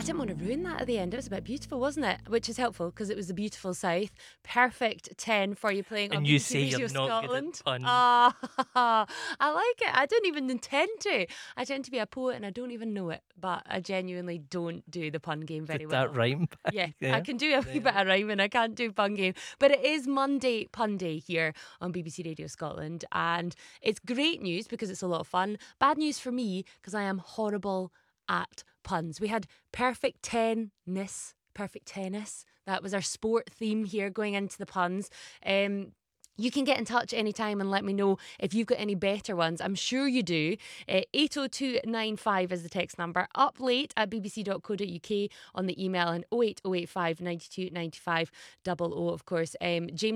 didn't want to ruin that at the end. It was a bit beautiful, wasn't it? Which is helpful because it was the beautiful South. Perfect 10 for you playing on And you BBC say you're Radio not good at Scotland. puns. Ah, I like it. I don't even intend to. I tend to be a poet and I don't even know it, but I genuinely don't do the pun game very Did well. that rhyme? Yeah, Yeah. I can do a wee bit of rhyming. I can't do pun game. But it is Monday Pun Day here on BBC Radio Scotland. And it's great news because it's a lot of fun. Bad news for me because I am horrible at puns. We had perfect tennis. That was our sport theme here going into the puns. You can get in touch anytime and let me know if you've got any better ones. I'm sure you do. 80295 is the text number. Up late at bbc.co.uk on the email, and 08085 92 95 00, of course. James